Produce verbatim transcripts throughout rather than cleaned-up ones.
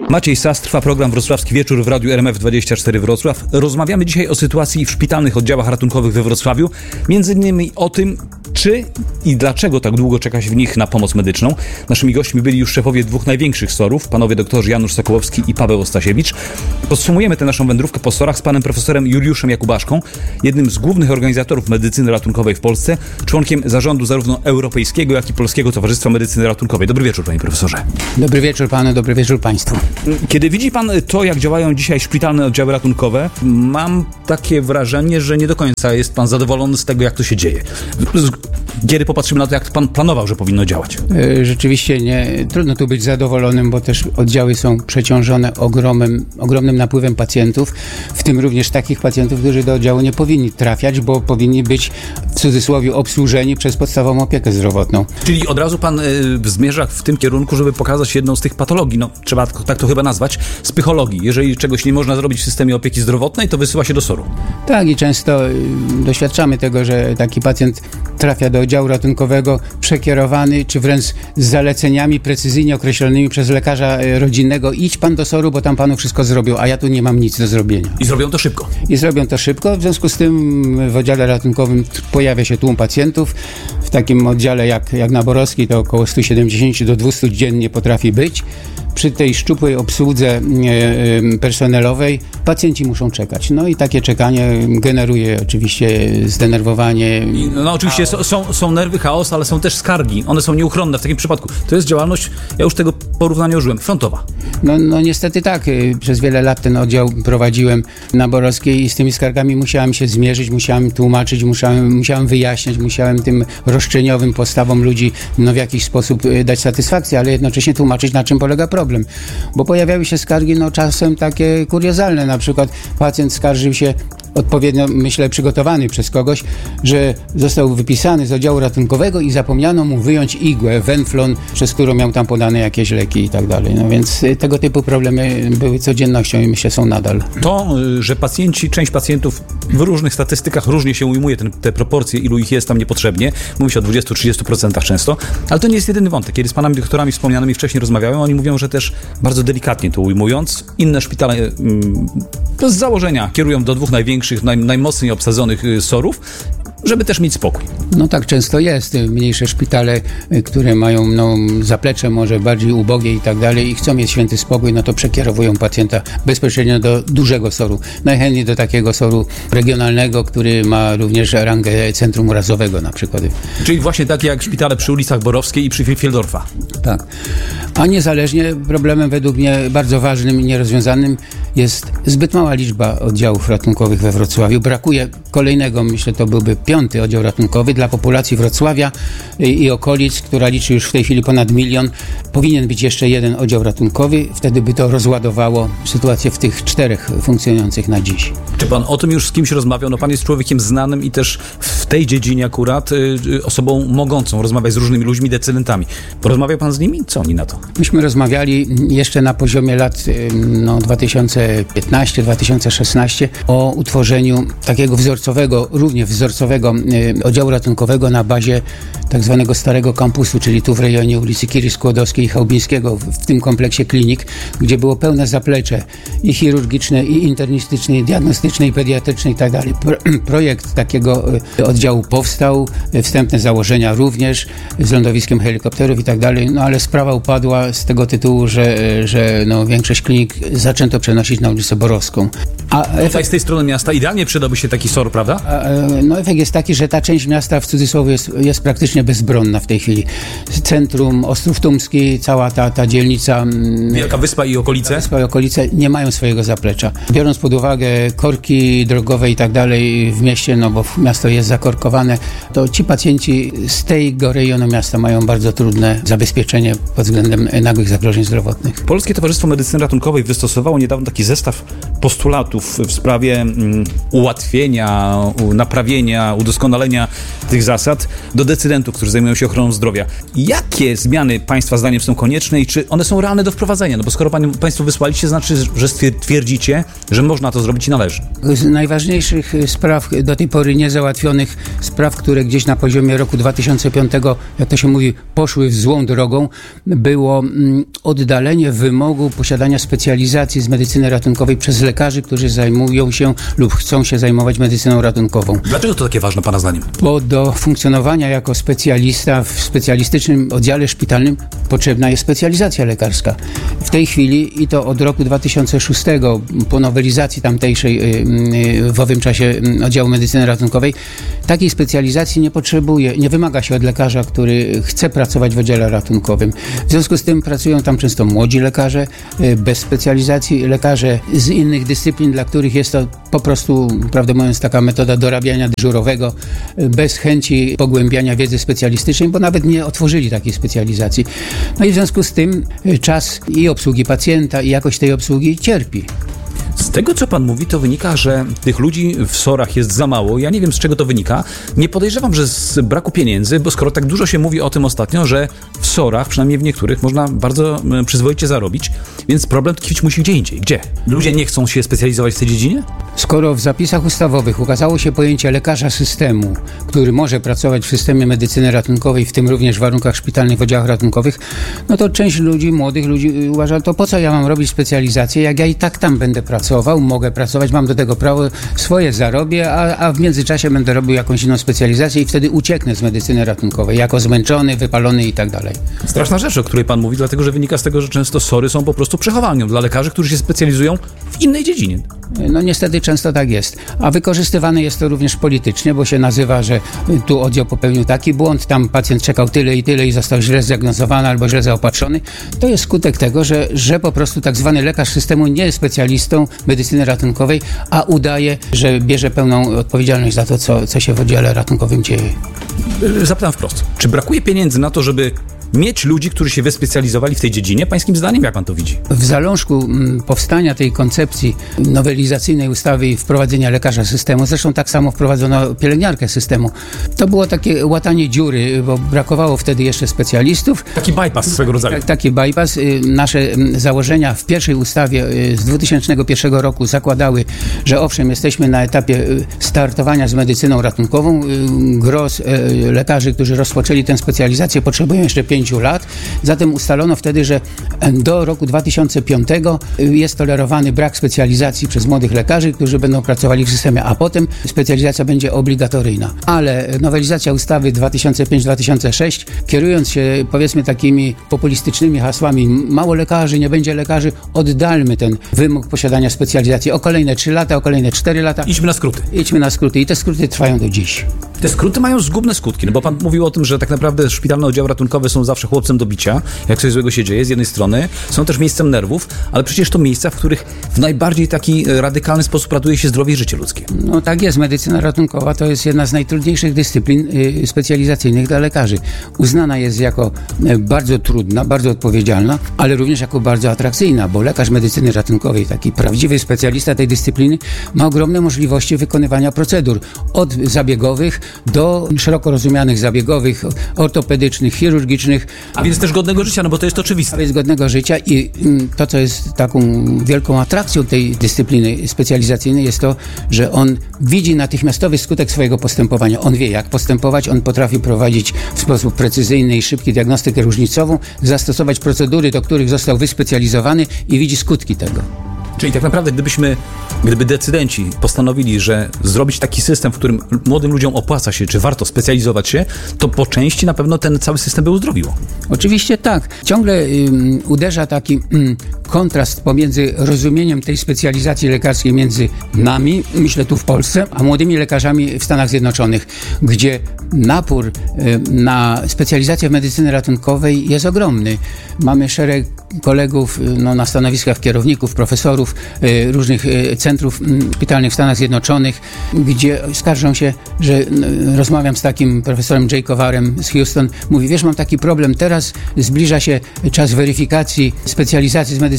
Maciej Sas, trwa program Wrocławski Wieczór w Radiu R M F dwadzieścia cztery Wrocław. Rozmawiamy dzisiaj o sytuacji w szpitalnych oddziałach ratunkowych we Wrocławiu. Między innymi o tym, czy i dlaczego tak długo czeka się w nich na pomoc medyczną. Naszymi gośćmi byli już szefowie dwóch największych sorów, panowie doktorzy Janusz Sokołowski i Paweł Ostasiewicz. Podsumujemy tę naszą wędrówkę po sorach z panem profesorem Juliuszem Jakubaszką, jednym z głównych organizatorów medycyny ratunkowej w Polsce, członkiem zarządu zarówno Europejskiego, jak i Polskiego Towarzystwa Medycyny Ratunkowej. Dobry wieczór, panie profesorze. Dobry wieczór panu, dobry wieczór państwu. Kiedy widzi pan to, jak działają dzisiaj szpitalne oddziały ratunkowe, mam takie wrażenie, że nie do końca jest pan zadowolony z tego, jak to się dzieje. Kiedy popatrzymy na to, jak pan planował, że powinno działać? Rzeczywiście nie, trudno tu być zadowolonym, bo też oddziały są przeciążone ogromnym, ogromnym napływem pacjentów, w tym również takich pacjentów, którzy do oddziału nie powinni trafiać, bo powinni być w cudzysłowie obsłużeni przez podstawową opiekę zdrowotną. Czyli od razu pan y, zmierza w tym kierunku, żeby pokazać jedną z tych patologii, no trzeba tak to chyba nazwać, z psychologii. Jeżeli czegoś nie można zrobić w systemie opieki zdrowotnej, to wysyła się do soru. Tak, i często y, doświadczamy tego, że taki pacjent trafia do oddziału ratunkowego przekierowany, czy wręcz z zaleceniami precyzyjnie określonymi przez lekarza rodzinnego: idź pan do soru, bo tam panu wszystko zrobią, a ja tu nie mam nic do zrobienia. I zrobią to szybko. I zrobią to szybko, w związku z tym w oddziale ratunkowym pojawia się tłum pacjentów. W takim oddziale jak, jak na Borowskiej to około sto siedemdziesiąt do dwustu dziennie potrafi być. Przy tej szczupłej obsłudze personelowej pacjenci muszą czekać. No i takie czekanie generuje oczywiście zdenerwowanie. No oczywiście są, są, są nerwy, chaos, ale są też skargi. One są nieuchronne w takim przypadku. To jest działalność, ja już tego porównania użyłem, frontowa. No, no niestety tak. Przez wiele lat ten oddział prowadziłem na Borowskiej i z tymi skargami musiałem się zmierzyć, musiałem tłumaczyć, musiałem, musiałem wyjaśniać, musiałem tym roszczeniowym postawom ludzi no, w jakiś sposób dać satysfakcję, ale jednocześnie tłumaczyć, na czym polega problem. Problem, bo pojawiały się skargi no czasem takie kuriozalne, na przykład pacjent skarżył się, odpowiednio myślę przygotowany przez kogoś, że został wypisany z oddziału ratunkowego i zapomniano mu wyjąć igłę, Venflon, przez którą miał tam podane jakieś leki i tak dalej. No więc tego typu problemy były codziennością i myślę są nadal. To, że pacjenci, część pacjentów w różnych statystykach różnie się ujmuje ten, te proporcje, ilu ich jest tam niepotrzebnie, mówi się o dwudziestu do trzydziestu procent często, ale to nie jest jedyny wątek. Kiedy z panami doktorami wspomnianymi wcześniej rozmawiałem, oni mówią, że też bardzo delikatnie to ujmując, inne szpitale mm, z założenia kierują do dwóch największych, naj, najmocniej obsadzonych y, sorów, żeby też mieć spokój. No tak często jest. Mniejsze szpitale, które mają no, zaplecze może bardziej ubogie i tak dalej i chcą mieć święty spokój, no to przekierowują pacjenta bezpośrednio do dużego soru. Najchętniej do takiego soru regionalnego, który ma również rangę centrum urazowego na przykład. Czyli właśnie takie jak szpitale przy ulicach Borowskiej i przy Fieldorfa. Tak. A niezależnie problemem według mnie bardzo ważnym i nierozwiązanym jest zbyt mała liczba oddziałów ratunkowych we Wrocławiu. Brakuje kolejnego, myślę, to byłby piąty oddział ratunkowy dla populacji Wrocławia i, i okolic, która liczy już w tej chwili ponad milion. Powinien być jeszcze jeden oddział ratunkowy, wtedy by to rozładowało sytuację w tych czterech funkcjonujących na dziś. Czy pan o tym już z kimś rozmawiał? No pan jest człowiekiem znanym i też w tej dziedzinie akurat y, y, osobą mogącą rozmawiać z różnymi ludźmi, decydentami. Porozmawiał pan z nimi? Co oni na to? Myśmy rozmawiali jeszcze na poziomie lat no, dwa tysiące piętnasty do dwa tysiące szesnastego o utworzeniu takiego wzorcowego, równie wzorcowego y, oddziału ratunkowego na bazie tak zwanego starego kampusu, czyli tu w rejonie ulicy Kiry Skłodowskiej i Chałubińskiego, w, w tym kompleksie klinik, gdzie było pełne zaplecze i chirurgiczne, i internistyczne, i diagnostyczne, i pediatryczne i tak dalej. Pro, projekt takiego y, oddziału powstał, y, wstępne założenia również z lądowiskiem helikopterów i tak dalej, no ale sprawa upadła z tego tytułu, że, że no, większość klinik zaczęto przenosić na ulicę Borowską. A efekt... Tutaj z tej strony miasta idealnie przydałby się taki SOR, prawda? A, no efekt jest taki, że ta część miasta w cudzysłowie jest, jest praktycznie bezbronna w tej chwili. Centrum, Ostrów Tumski, cała ta, ta dzielnica... Wielka Wyspa i okolice? Wyspa i okolice nie mają swojego zaplecza. Biorąc pod uwagę korki drogowe i tak dalej w mieście, no bo miasto jest zakorkowane, to ci pacjenci z tego rejonu miasta mają bardzo trudne zabezpieczenie pod względem nagłych zagrożeń zdrowotnych. Polskie Towarzystwo Medycyny Ratunkowej wystosowało niedawno taki taki zestaw postulatów w sprawie mm, ułatwienia, u, naprawienia, udoskonalenia tych zasad do decydentów, którzy zajmują się ochroną zdrowia. Jakie zmiany Państwa zdaniem są konieczne i czy one są realne do wprowadzenia? No bo skoro pani, Państwo wysłaliście, znaczy, że twierdzicie, że można to zrobić i należy. Z najważniejszych spraw do tej pory niezałatwionych, spraw, które gdzieś na poziomie roku dwa tysiące piątego, jak to się mówi, poszły w złą drogą, było mm, oddalenie wymogu posiadania specjalizacji z medycyny ratunkowej przez lekarzy, którzy zajmują się lub chcą się zajmować medycyną ratunkową. Dlaczego to takie ważne Pana zdaniem? Bo do funkcjonowania jako specjalista w specjalistycznym oddziale szpitalnym potrzebna jest specjalizacja lekarska. W tej chwili i to od roku dwa tysiące szóstego po nowelizacji tamtejszej w owym czasie oddziału medycyny ratunkowej takiej specjalizacji nie potrzebuje, nie wymaga się od lekarza, który chce pracować w oddziale ratunkowym. W związku z tym pracują tam często młodzi lekarze bez specjalizacji, lekarze z innych dyscyplin, dla których jest to po prostu, prawdę mówiąc, taka metoda dorabiania dyżurowego, bez chęci pogłębiania wiedzy specjalistycznej, bo nawet nie otworzyli takiej specjalizacji. No i w związku z tym czas i obsługi pacjenta, i jakość tej obsługi cierpi. Z tego, co pan mówi, to wynika, że tych ludzi w SOR-ach jest za mało. Ja nie wiem, z czego to wynika. Nie podejrzewam, że z braku pieniędzy, bo skoro tak dużo się mówi o tym ostatnio, że w SOR-ach, przynajmniej w niektórych, można bardzo przyzwoicie zarobić, więc problem tkwić musi gdzie indziej. Gdzie? Ludzie nie chcą się specjalizować w tej dziedzinie? Skoro w zapisach ustawowych ukazało się pojęcie lekarza systemu, który może pracować w systemie medycyny ratunkowej, w tym również w warunkach szpitalnych w oddziałach ratunkowych, no to część ludzi, młodych ludzi uważa, to po co ja mam robić specjalizację, jak ja i tak tam będę pracował, mogę pracować, mam do tego prawo, swoje zarobię, a, a w międzyczasie będę robił jakąś inną specjalizację i wtedy ucieknę z medycyny ratunkowej, jako zmęczony, wypalony i tak dalej. Straszna rzecz, o której pan mówi, dlatego że wynika z tego, że często SOR-y są po prostu przechowalnią dla lekarzy, którzy się specjalizują w innej dziedzinie. No niestety często tak jest. A wykorzystywane jest to również politycznie, bo się nazywa, że tu oddział popełnił taki błąd, tam pacjent czekał tyle i tyle i został źle zdiagnozowany albo źle zaopatrzony. To jest skutek tego, że, że po prostu tak zwany lekarz systemu nie jest specjalistą medycyny ratunkowej, a udaje, że bierze pełną odpowiedzialność za to, co, co się w oddziale ratunkowym dzieje. Zapytam wprost. Czy brakuje pieniędzy na to, żeby mieć ludzi, którzy się wyspecjalizowali w tej dziedzinie? Pańskim zdaniem, jak pan to widzi? W zalążku m, powstania tej koncepcji nowelizacyjnej ustawy i wprowadzenia lekarza systemu, zresztą tak samo wprowadzono pielęgniarkę systemu, to było takie łatanie dziury, bo brakowało wtedy jeszcze specjalistów. Taki bypass swego rodzaju. Tak, taki bypass. Nasze założenia w pierwszej ustawie z dwa tysiące pierwszego roku zakładały, że owszem, jesteśmy na etapie startowania z medycyną ratunkową. Gros lekarzy, którzy rozpoczęli tę specjalizację, potrzebują jeszcze pięć lat. Zatem ustalono wtedy, że do roku dwa tysiące piątego jest tolerowany brak specjalizacji przez młodych lekarzy, którzy będą pracowali w systemie, a potem specjalizacja będzie obligatoryjna. Ale nowelizacja ustawy dwa tysiące piąty dwa tysiące szósty, kierując się powiedzmy takimi populistycznymi hasłami, mało lekarzy, nie będzie lekarzy, oddalmy ten wymóg posiadania specjalizacji o kolejne trzy lata, o kolejne cztery lata. Idźmy na skróty. Idźmy na skróty i te skróty trwają do dziś. Te skróty mają zgubne skutki, no bo pan mówił o tym, że tak naprawdę szpitalne oddziały ratunkowe są zawsze chłopcem do bicia, jak coś złego się dzieje z jednej strony, są też miejscem nerwów, ale przecież to miejsca, w których w najbardziej taki radykalny sposób ratuje się zdrowie i życie ludzkie. No tak jest, medycyna ratunkowa to jest jedna z najtrudniejszych dyscyplin y, specjalizacyjnych dla lekarzy. Uznana jest jako y, bardzo trudna, bardzo odpowiedzialna, ale również jako bardzo atrakcyjna, bo lekarz medycyny ratunkowej, taki prawdziwy specjalista tej dyscypliny, ma ogromne możliwości wykonywania procedur, od zabiegowych do szeroko rozumianych zabiegowych, ortopedycznych, chirurgicznych. A więc też godnego życia, no bo to jest oczywiste. A więc godnego życia i to, co jest taką wielką atrakcją tej dyscypliny specjalizacyjnej, jest to, że on widzi natychmiastowy skutek swojego postępowania. On wie, jak postępować, on potrafi prowadzić w sposób precyzyjny i szybki diagnostykę różnicową, zastosować procedury, do których został wyspecjalizowany i widzi skutki tego. Czyli tak naprawdę, gdybyśmy, gdyby decydenci postanowili, że zrobić taki system, w którym młodym ludziom opłaca się, czy warto specjalizować się, to po części na pewno ten cały system by uzdrowiło. Oczywiście tak. Ciągle um, uderza taki um, kontrast pomiędzy rozumieniem tej specjalizacji lekarskiej między nami, myślę tu w Polsce, a młodymi lekarzami w Stanach Zjednoczonych, gdzie napór um, na specjalizację w medycyny ratunkowej jest ogromny. Mamy szereg kolegów no, na stanowiskach kierowników, profesorów y, różnych y, centrów y, szpitalnych w Stanach Zjednoczonych, gdzie skarżą się, że y, rozmawiam z takim profesorem Jay Kowarem z Houston, mówi, wiesz, mam taki problem, teraz zbliża się czas weryfikacji specjalizacji z medycyny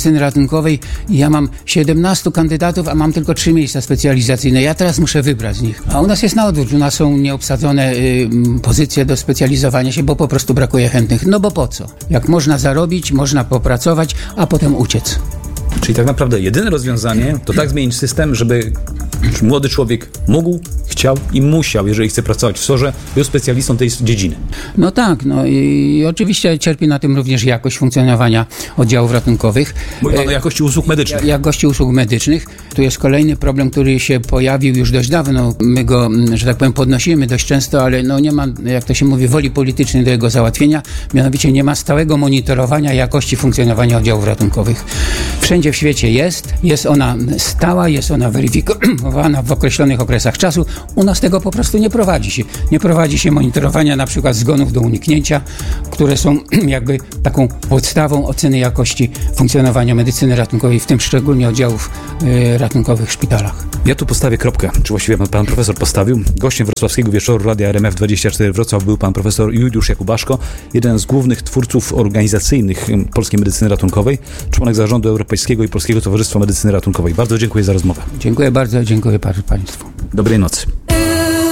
medycyny ratunkowej i ja mam siedemnastu kandydatów, a mam tylko trzy miejsca specjalizacyjne. Ja teraz muszę wybrać z nich. A u nas jest na odwrót. U nas są nieobsadzone y, pozycje do specjalizowania się, bo po prostu brakuje chętnych. No bo po co? Jak można zarobić, można popracować, a potem uciec. Czyli tak naprawdę jedyne rozwiązanie to tak zmienić system, żeby młody człowiek mógł, chciał i musiał, jeżeli chce pracować w sorze, był specjalistą tej dziedziny. No tak, no i oczywiście cierpi na tym również jakość funkcjonowania oddziałów ratunkowych. Mówi pan o jakości usług medycznych. Jakości usług medycznych. Tu jest kolejny problem, który się pojawił już dość dawno. My go, że tak powiem, podnosimy dość często, ale no nie ma, jak to się mówi, woli politycznej do jego załatwienia. Mianowicie nie ma stałego monitorowania jakości funkcjonowania oddziałów ratunkowych. Wszędzie w świecie jest, jest ona stała, jest ona weryfikowana w określonych okresach czasu. U nas tego po prostu nie prowadzi się. Nie prowadzi się monitorowania na przykład zgonów do uniknięcia, które są jakby taką podstawą oceny jakości funkcjonowania medycyny ratunkowej, w tym szczególnie oddziałów y, ratunkowych w szpitalach. Ja tu postawię kropkę, czy właściwie pan, pan profesor postawił. Gościem wrocławskiego wieczoru Radia R M F dwadzieścia cztery Wrocław był pan profesor Juliusz Jakubaszko, jeden z głównych twórców organizacyjnych polskiej medycyny ratunkowej, członek zarządu Europejskiego i Polskiego Towarzystwa Medycyny Ratunkowej. Bardzo dziękuję za rozmowę. Dziękuję bardzo, dziękuję bardzo państwu. Dobrej nocy.